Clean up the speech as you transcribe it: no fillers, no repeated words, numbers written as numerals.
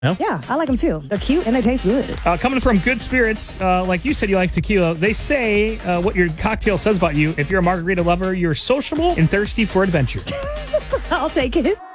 No? Yeah, I like them too. They're cute and they taste good. Coming from Good Spirits, like you said, you like tequila. They say what your cocktail says about you. If you're a margarita lover, you're sociable and thirsty for adventure. I'll take it.